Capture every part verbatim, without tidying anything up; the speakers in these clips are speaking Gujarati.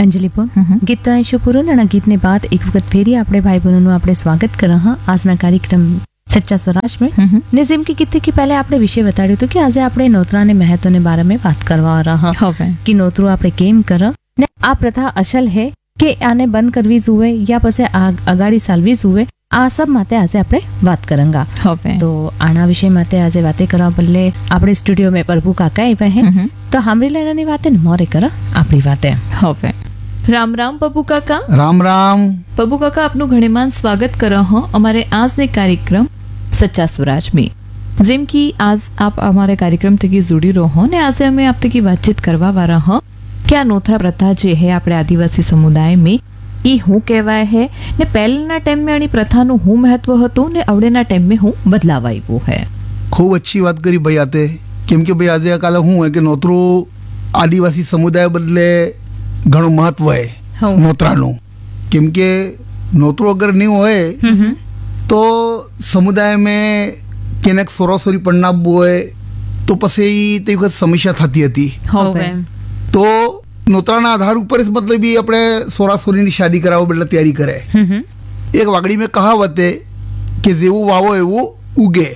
અંજલિપુર ગીત તો અહીં પૂરું અને ગીતને બાદ એક વખત ફેરી આપણે ભાઈ બહેનોનું આપણે સ્વાગત कर रहा આજના કાર્યક્રમ सच्चा स्वराज में ने જેમ કે કીધું કે પહેલે આપણે વિષય બતાડ્યું હતું કે આજે આપણે નોતરાને મહત્વને બારામાં વાત કરવા રહા કે નોતરું આપણે કેમ કર ને આ પ્રથા અસલ હે કે આને બંધ કરવી જોઈએ યા પછી અગાડી ચાલવી જોઈએ આ સબ માટે આજે આપણે વાત કરંગા તો આના વિષય માટે આજે વાતે કરવા બદલે આપણે સ્ટુડિયો में प्रभु काका આવ્યા હે તો હામરી લેનાની વાતે મોરે કર આપણી વાતે હવે રામ રામ પપ્પુ કાકા. રામ રામ પપ્પુ કાકા, આપનું ઘણીમાન સ્વાગત કરો હો અમારે આજને કાર્યક્રમ सच्चा स्वराज में. જેમ કે આજ આપ અમારે કાર્યક્રમ થકી जुड़ी रहो ने आज અમે આપ થકી વાતચીત કરવા વાળા હો કે આ નોથરા પ્રથા જે હે આપણે આદિવાસી સમુદાય में એ હું કહેવાય હે ને પહેલાના ટાઈમ में આની પ્રથાનું હું મહત્વ હતું ને અવડેના ટાઈમ में હું બદલાવ આવ્યો હે. ખૂબ अच्छी વાત કરી ભાઈ આતે કેમ કે ભાઈ આજે કાલે હું હે કે નોતરું આદિવાસી સમુદાય બદલે ઘણું મહત્વ હે નોતરાનું કેમ કે નોતરું અગર નહીં હોય તો સમુદાય में કેનેક સોરાસોરી પડનાબવું હોય તો પછી તે વખત સમસ્યા થતી હતી. તો નોતરાના આધાર ઉપર જ મતલબ એ આપણે સોરાસોરીની શાદી કરાવવા બદલે તૈયારી કરે. એક વાગડી મેં કહાવત હે કે જેવું વાવો એવું ઉગે.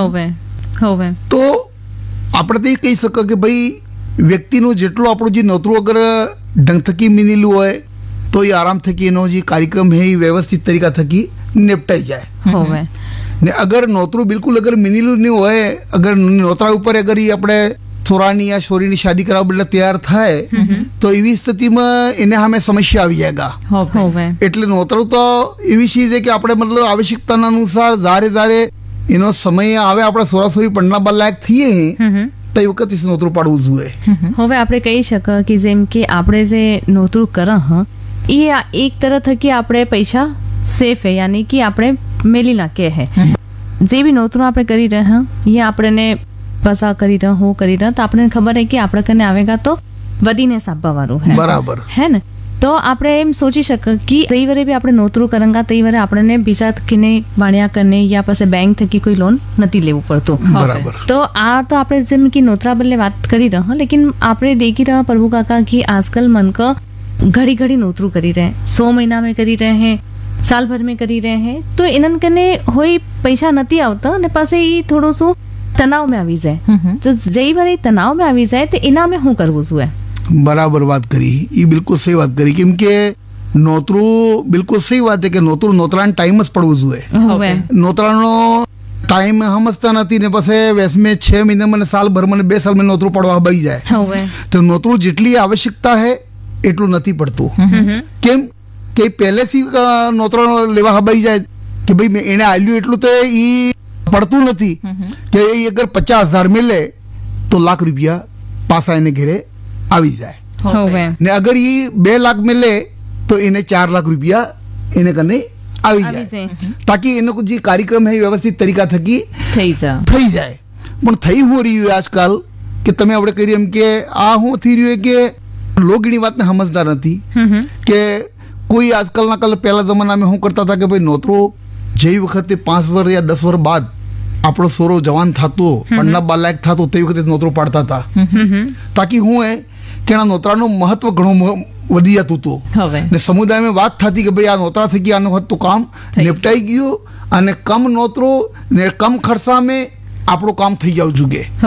તો આપણે તો એ કહી શકીએ કે ભાઈ વ્યક્તિનું જેટલું આપણું જે નોતરું અગર ઢંગ થકી મીનેલું હોય તો એ આરામ થકી એનો જે કાર્યક્રમ હે એ વ્યવસ્થિત તરીકા થકી નિપટાઈ જાય. ને અગર નોતરું બિલકુલ અગર મિનેલું નહીં હોય અગર નોતરા ઉપર અગર એ આપણે સોરાની યા છોરીની શાદી કરાવવા બદલે તૈયાર થાય તો એવી સ્થિતિમાં એને સામે સમસ્યા આવી જાયગા. એટલે નોતરું તો એવી ચીજ છે કે આપણે મતલબ આવશ્યકતાના અનુસાર જારે જારે એનો સમય આવે આપણે સોરાસોરી પડના લાયક થઈએ તો એ વખત નોતરું પાડવું જોઈએ. હવે આપણે કહી શકીએ કે જેમ કે આપણે જે નોતરું કર હ એ એક તરફ થકી આપણે પૈસા સેફ હે યાની કે આપણે મેલી નાખીએ હે જે બી નોતરું આપણે કરી રહ્યા એ આપણે પસા કરી રહ્યા હો કરી રહ્યા તો આપણે ખબર હે કે આપણે કને આવેગા તો વધીને સાપવા વાળું હે બરાબર હે ને તો આપણે એમ સોચી શકીએ કે તઈ વરે બી આપણે નોતરું કરંગા તઈ વરે આપણને બીજા કિને વાણિયા કરને યા પાસે બેંક થકી કોઈ લોન નથી લેવું પડતું. બરાબર. તો આ તો આપણે જેમ કે નોતરા બદલે વાત કરી રહ્યા લેकिन આપણે દેખી રહ્યા પ્રભુ કાકા કે આજકલ મન કો घड़ी घड़ी नोतरू करी रहे सौ महीना में करी रहे हैं साल भर में करी रहे हैं तो इनन कने होई पैसा નથી આવતા ને પાસે ઈ થોડો સો તણાવ में આવી જાય તો જઈ વરે તણાવ में આવી જાય તો એના में હું કરવું જોઈએ. બરાબર વાત કરી ઈ બિલકુલ સહી વાત કરી કેમ કે નોતરું બિલકુલ સહી વાત છે કે નોતરું નોતરાનો ટાઈમ જ પડવું જોઈએ. નોતરાનો ટાઈમ સમજતા નથી ને પછી વેસમે છ મહિના મને સાલ ભર મને બે સાલ મને નોતરું પડવા બઈ જાય તો નોતરું જેટલી આવશ્યકતા હે એટલું નથી પડતું. કેમ કે પહેલેથી નોતરો લેવા હબાઈ જાય કે ભાઈ મેં એને આલ્યું એટલું તો એ પડતું નથી કે એ અગર પચાસ હજાર મેલે તો લાખ રૂપિયા પાછા એને ઘેરે આવી જાય ને અગર એ બે લાખ મેલે તો એને ચાર લાખ રૂપિયા એને કને આવી જાય તાકી એનો જે કાર્યક્રમ હે વ્યવસ્થિત તરીકા થકી થઈ જાય. પણ થઈ હું રહ્યું આજકાલ કે તમે આપણે કહી એમ કે આ હું થઈ રહ્યું કે લોગની વાતને સમજતા નથી કે કોઈ આજકાલના કલ પહેલા જમાનામાં શું કરતા હતા કે ભાઈ નોતરો જે વખતે પાંચ વર્ષ યા દસ વર્ષ બાદ આપણો સોરો જવાન થતો પન્ના બાલાયક થતો તે વખતે નોતરો પાડતા હતા તાકી હું એ કે આ નોતરાનું મહત્વ ઘણું વધી જતું હતું ને સમુદાયમાં વાત થતી કે ભાઈ આ નોતરા થકી આનું હતું કામ નિપટાઈ ગયું અને કમ નોતરો ને કમ ખર્ચામાં આપણું કામ થઈ જવું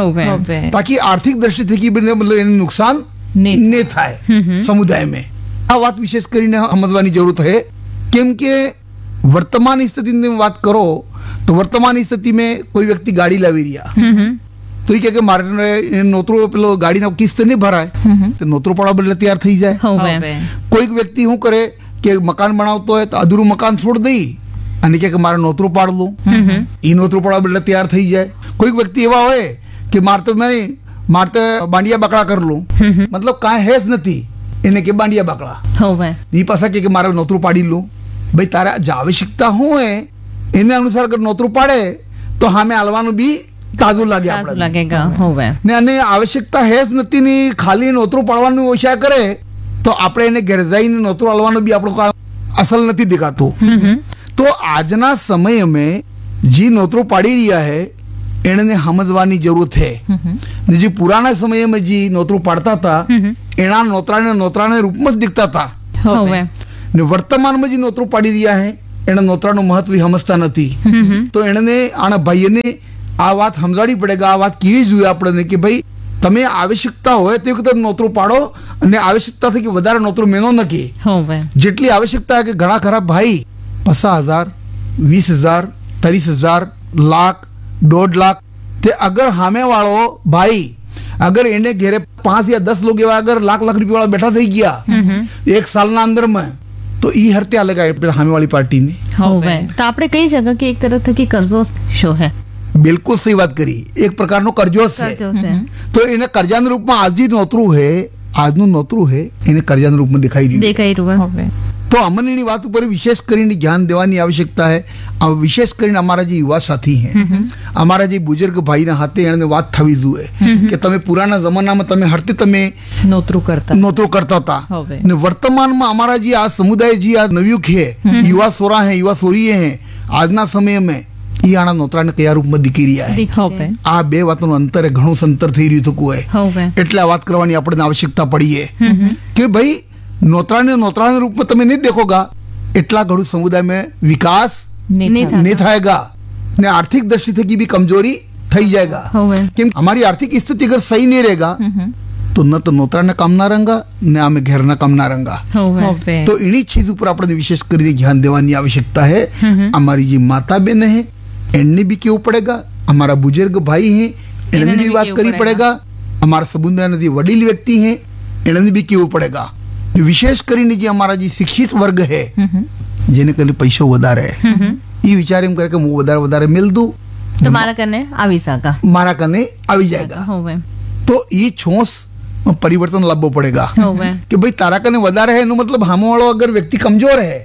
જોઈએ તાકી આર્થિક દ્રષ્ટિ થકી મતલબ એને નુકસાન ને થાય સમુદાયમાં. આ વાત વિશેષ કરીને સમજવાની જરૂર છે કેમ કે વર્તમાન સ્થિતિની વાત કરો તો વર્તમાન સ્થિતિમાં કોઈ વ્યક્તિ ગાડી લાવી રહ્યા તો એ કે મારે નોતરો પેલો ગાડીના કિસ્ત નહીં ભરાય તો નોતરો પડવા બદલે તૈયાર થઈ જાય. કોઈક વ્યક્તિ શું કરે કે મકાન બનાવતો હોય તો અધૂરું મકાન છોડ દઈ અને કે મારે નોતરો પાડ દઉં એ નોતરો પડવા બદલે તૈયાર થઈ જાય. કોઈક વ્યક્તિ એવા હોય કે મારે તો મેં મારે તો બાંડિયા બાકડા કર લઉં મતલબ કાંઈ હેસ નથી એને કે બાંડિયા બાકડા એ પાછા કે મારે નોતરું પાડી લઉં. ભાઈ તારે જે આવશ્યકતા હોય એને અનુસાર અગર નોતરું પાડે તો સામે હાલવાનું બી તાજું લાગે આપણે ને અને આવશ્યકતા હેસ નથી ને ખાલી નોતરું પાડવાનું ઓછા કરે તો આપણે એને ઘેર જઈને નોતરું હાલવાનું બી આપણું અસલ નથી દેખાતું. તો આજના સમયમાં જે નોતરું પાડી રહ્યા હે એને સમજવાની જરૂર છે ને જે પુરાના સમયમાં જે નોતરું પાડતા હતા એના નોતરાને નોતરાને રૂપમાં જ દીખતા હતા હવે ને વર્તમાનમાં જે નોતરું પાડી રહ્યા છે એને નોતરાનું મહત્વ સમજતા નથી. તો એને આના ભાઈને આ વાત સમજાવવી પડે કે આ વાત કેવી જોઈએ આપણને કે ભાઈ તમે આવશ્યકતા હોય તે વખતે નોતરું પાડો અને આવશ્યકતા થઈ કે વધારે નોતરું મેનો નકી. હવે જેટલી આવશ્યકતા કે ઘણા ખરા ભાઈ પચાસ હજાર વીસ હજાર ત્રીસ હજાર લાખ દોઢ લાખ તે અગર સામે વાળો ભાઈ અગર એને ઘેરે પાંચ યા દસ લોકો એવા અગર લાખ લાખ રૂપિયા વાળા બેઠા થઈ ગયા એક સાલના અંદરમાં તો ઈ હરતે આલેગા સામે વાળી પાર્ટી ને. હવે તો આપણે કહી શકીએ કે એક તરફ થકી કર્જો શો હે. બિલકુલ સહી વાત કરી. એક પ્રકારનો કરજો છે. કર્જો છે તો એને કર્જાના રૂપમાં આજ જે નોતરું હે આજનું નોતરું હે એને કર્જાના રૂપમાં દેખાઈ રહ્યું. દેખાઈ રહ્યું હવે. તો અમને એની વાત ઉપર વિશેષ કરીને ધ્યાન દેવાની આવશ્યકતા है. આ વિશેષ કરીને અમારા જે યુવા સાથી હે અમારા જે બુजुर्ग ભાઈના હાથે એને વાત થવી જોઈએ કે તમે પુરાના જમાનામાં તમે હરતે તમે નોતરું કરતા નોતરું કરતા હતા હવે. ને વર્તમાનમાં અમારા જે આ સમુદાય જે આ નવયુગ है युवा सोरा है युवा सोरी है આજના સમયમાં ઈ આના નોતરાને કયા રૂપમાં દીકી રહ્યા છે. હવે આ બે વાતોનું અંતરે ઘણું સંતર થઈ રહ્યું હતું કોઈ હવે એટલે આ વાત કરવાની આપણને આવશ્યકતા પડી છે કે ભાઈ નોતરાને નોતરાના રૂપમાં તમે નહીં દેખોગા એટલા ઘણું સમુદાય में विकास નહીં नहीं थाएगा ने आर्थिक दृष्टि थकी भी कमजोरी થઈ जाएगा. હવે કેમ हमारी आर्थिक स्थिति अगर सही नहीं रहेगा तो न तो नौतरा काम ना रंगा न हमें घर ना काम ना रंगा. હવે હવે तो इन्हीं चीज ઉપર આપણે વિશેષ કરીને ધ્યાન દેવાની આવશ્યકતા है. हमारी જે માતા બહેન है એમને भी કેવું પડેगा हमारा बुजुर्ग भाई है એને भी વાત કરવી પડેगा हमारा સમુદાયના જે વડીલ વ્યક્તિ है એને भी કેવું પડેगा. વિશેષ કરીને જે અમારા જે શિક્ષિત વર્ગ है જેને કરીને પૈસો વધારે એ વિચાર એમ કરે કે હું વધારે વધારે મિલ દઉં તો મારા કને આવી સકા મારા કને આવી જાયગા. હવે તો એ છોસ પરિवर्तन લાવવો પડેगा હવે કે ભાઈ તારા કને વધારે है એનો મતલબ સામે વાળો અગર વ્યક્તિ કમજોર है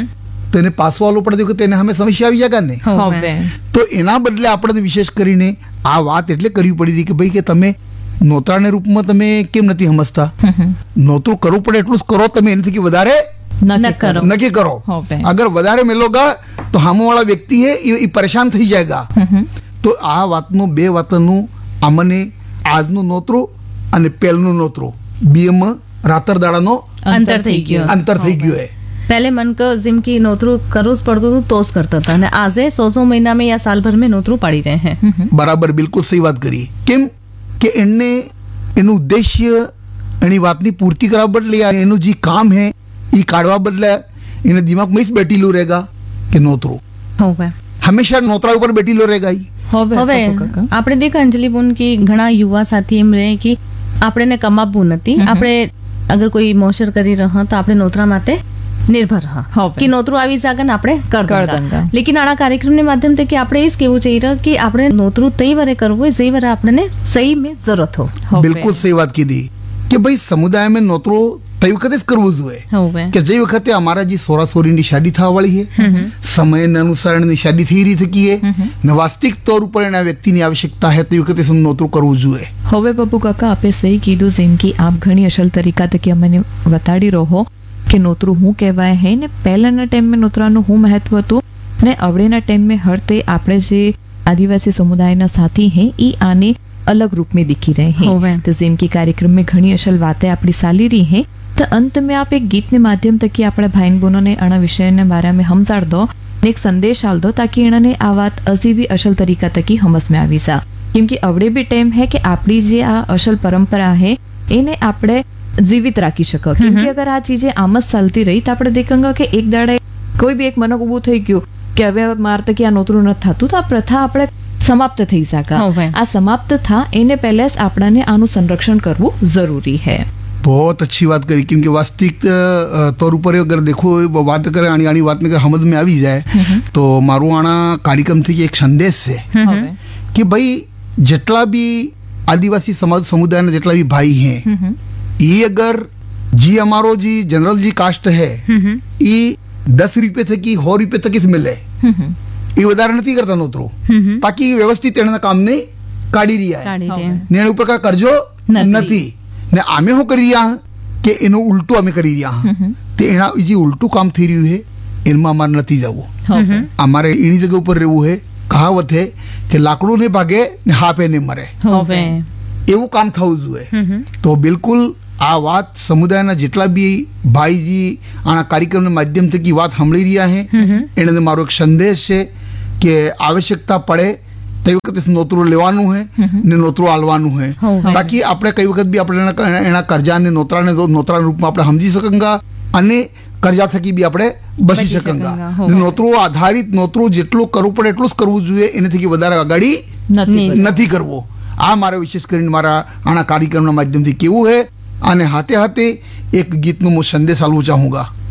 તો એને પાછો વાળો પડે કે તેને સામે સમસ્યા આવી જાયગા ને. હવે તો એના બદલે આપણે વિશેષ કરીને આ વાત એટલે કરવી પડી રહી કે ભાઈ કે તમે નોતરાને રૂપમાં તમે કેમ નથી સમજતા. નોતરું કરવું પડે એટલું જ કરો તમે એનાથી વધારે ન કરો નક્કી કરો. હવે અગર વધારે મેલોગા તો સામે વાળા વ્યક્તિ હે એ પરેશાન થઈ જાયગા. તો આ વાતનું બે વાતનું અમને આજનું નોતરું અને પહેલનું નોતરું બેમાં રાતર દાડાનો અંતર થઈ ગયો. અંતર થઈ ગયો હે. पहले मन को जिम की नोतरू करવું જ પડતું હતું તો જ કરતા હતા અને આજે સો સો મહિના में या साल भर में नोतरू પાડી रहे हैं. બરાબર બિલકુલ સહી વાત કરી. કેમ કે એને એનું ઉદ્દેશ્ય એની વાતની પૂર્તિ કરવા બદલે એનું જે કામ હે એ કાઢવા બદલે એને દિમાગમાં જ બેઠેલું રહેગા કે નોતરું હવે હંમેશા નોતરા ઉપર બેઠેલો રહેગા. હવે હવે આપણે દેખ અંજલિ બોન કે ઘણા યુવા સાથી એમ રહે કે આપણે કમાવવું નથી આપણે અગર કોઈ મોશર કરી રહ્યા તો આપણે નોતરા માટે निर्भर रहा હવે. कि नोतरू આવી જાગે ને આપણે કર કર દંગા. દંગા. लेकिन આના કાર્યક્રમ ને માધ્યમ થી કે આપણે એ જ કેવું चाहिए कि આપણે નોતરું તઈ વરે કરવું હોય જે વરે આપણને સહી में जरूरत हो. હવે. બિલકુલ સહી વાત કીધી કે ભાઈ સમુદાયમાં નોતરું તે વખતે જ કરવું જોઈએ હવે કે જે વખતે અમારા જે સોરા સોરીની શાદી થવા વાળી છે સમયના અનુસાર એની શાદી થઈ રહી થકી છે ને વાસ્તવિક તौर ઉપર એના વ્યક્તિની આવશ્યકતા છે તે વખતે નોતરું કરવું જોઈએ. હવે પપ્પુ કાકા આપે સહી કીધું જેમ કે આપ ઘણી અસલ તરીકા તકી અમને બતાડી રહો કે નોતરું હું કહેવાય હે ને પહેલાના ટાઈમમાં નોતરાનું હું મહત્વ હતું ને અવળેના ટાઈમમાં હર તે આપણે જે આદિવાસી સમુદાયના સાથી હે ઈ આને अलग रूप में दिखी रहे हैं. तो जिम के कार्यक्रम में घनी असल बातें अपनी साली रही हैं. तो अंत में आप एक गीत के माध्यम तक अपने भाई बहनों ने अणा विषय ने बारे में समझाड़ दो ने एक संदेश आल दो ताकि इन्होंने आ बात असी भी असल तरीका तक ही समझ में आवी सा. क्योंकि अवड़े भी टाइम है कि आपड़ी जे आ असल परंपरा है इन्हें आपड़े जीवित राखी શકો. क्योंकि अगर आ चीजें आम જ ચાલતી રહી તો આપણે દેખાંગા કે એક દાડે કોઈ બી એક મનક ઉભું થઈ ગયું કે હવે માર તક આ નોતરું નથી થતું તો આ પ્રથા આપણે સમાપ્ત થઈ શકે. આ સમાપ્ત થા એને પહેલા જ આપણાને આનું સંરક્ષણ કરવું જરૂરી है. बहुत अच्छी बात करी क्योंकि वास्तविक तौर पर अगर देखो बात करें आनी आनी बात में अगर समझ में આવી જાય તો મારું આના કાર્યક્રમથી એક સંદેશ છે કે ભાઈ જેટલા બી આદિવાસી સમાજ સમુદાયના જેટલા બી ભાઈ हैं ये अगर जी हमारो जी जनरल जी कास्ट है ये दस रुपये थकी सौ रुपये तक इस मिले ये વધારે નથી કરતા નોતરો તાકી વ્યવસ્થિત એના કામને કાઢી રહ્યા ને એના ઉપર કરજો નથી ને અમે શું કરી રહ્યા કે એનું ઉલટું અમે કરી રહ્યા તે એના જે ઉલટું કામ થઈ રહ્યું છે એમાં અમારે નથી જવું. અમારે એની જગ્યા ઉપર રહેવું છે. કહાવત છે કે લાકડું ને ભાગે ને હાપે ને મરે એવું કામ થવું જોઈએ. તો બિલકુલ આ વાત સમુદાયના જેટલા બી ભાઈજી આના કાર્યક્રમના માધ્યમ થકી વાત સાંભળી રહ્યા છે એને મારો એક સંદેશ છે કે આવશ્યકતા પડે તે વખતે નોતરું લેવાનું હોય ને નોતરું આલવાનું હોય તાકી આપણે કઈ વખત બી આપણે એના એના કર્જાને નોતરાને નોતરા રૂપમાં આપણે સમજી શકંગા અને કર્જા થકી બી આપણે બચી શકંગા. નોતરું આધારિત નોતરું જેટલું કરવું પડે એટલું જ કરવું જોઈએ, એને થકી વધારે અગાડી નથી કરવો. આ મારે વિશેષ કરીને મારા આના કાર્યક્રમના માધ્યમથી કેવું છે. અને હાથે હાથે એક ગીતનું હું સંદેશ આલવું ચાહુંગા.